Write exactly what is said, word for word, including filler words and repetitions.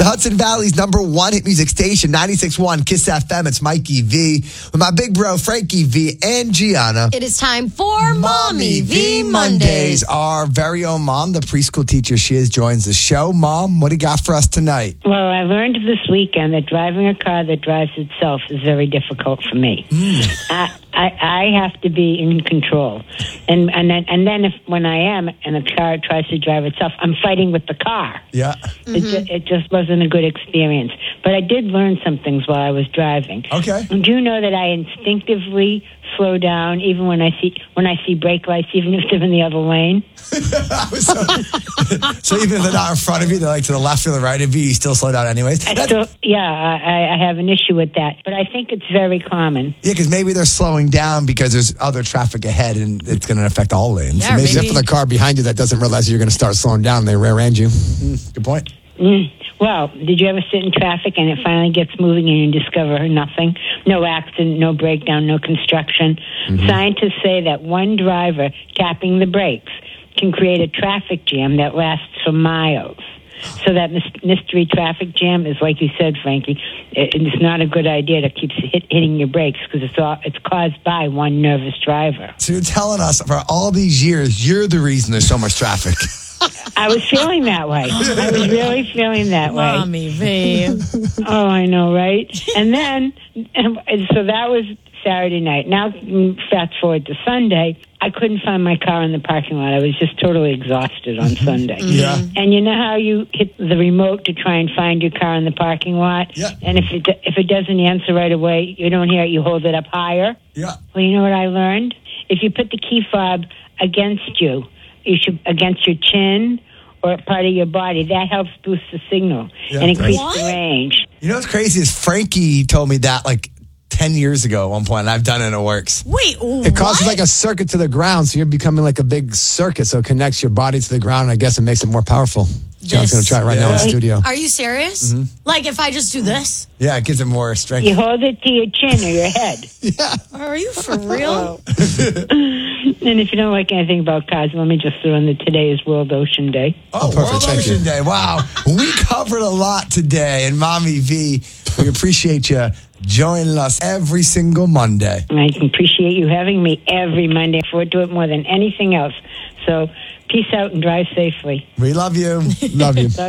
The Hudson Valley's number one hit music station, ninety-six point one Kiss F M. It's Mikey V with my big bro, Frankie V and Gianna. It is time for Mommy V Mondays. Our very own mom, the preschool teacher she is, joins the show. Mom, what do you got for us tonight? Well, I learned this weekend that driving a car that drives itself is very difficult for me. Mm. I, I, I have to be in control. And and then, and then if when I am and the car tries to drive itself, I'm fighting with the car. Yeah. Mm-hmm. It, ju- it just wasn't a good experience. But I did learn some things while I was driving. Okay. Do you know that I instinctively slow down even when I see when I see brake lights, even if they're in the other lane? so, so even if they're not in front of you, they're like to the left or the right of you, you still slow down anyways? I still, yeah, I, I have an issue with that. But I think it's very common. Yeah, because maybe they're slowing down because there's other traffic ahead and it's going to affect all lanes. Yeah, so maybe Except for the car behind you that doesn't realize you're going to start slowing down and they rear end you. Mm, good point. Mm. Well, did you ever sit in traffic and it finally gets moving and you discover nothing? No accident, no breakdown, no construction. Mm-hmm. Scientists say that one driver tapping the brakes can create a traffic jam that lasts for miles. So that mystery traffic jam is, like you said, Frankie, it's not a good idea to keep hit, hitting your brakes because it's all, it's caused by one nervous driver. So you're telling us for all these years, you're the reason there's so much traffic. I was feeling that way. I was really feeling that way. Mommy V. Oh, I know, right? And then, and so that was Saturday night. Now, fast forward to Sunday, I couldn't find my car in the parking lot. I was just totally exhausted on Sunday. Yeah. And you know how you hit the remote to try and find your car in the parking lot? Yeah. And if it if it doesn't answer right away, you don't hear it, you hold it up higher? Yeah. Well, you know what I learned? If you put the key fob against you, you should against your chin or part of your body, that helps boost the signal Yeah, and increase what? the range. You know what's crazy is Frankie told me that like ten years ago at one point, and I've done it and it works. Wait, It causes like a circuit to the ground, so you're becoming like a big circuit, so it connects your body to the ground, and I guess it makes it more powerful. John's going to try it right now in the studio. Are you serious? Mm-hmm. Like if I just do this? Yeah, it gives it more strength. You hold it to your chin or your head. Yeah. Are you for real? And if you don't like anything about cars, let me just throw in that today is World Ocean Day. Oh, perfect. World Thank Ocean you. Day. Wow. We covered a lot today. And Mommy V, we appreciate you joining us every single Monday. And I appreciate you having me every Monday. I forward to it more than anything else. So peace out and drive safely. We love you. Love you.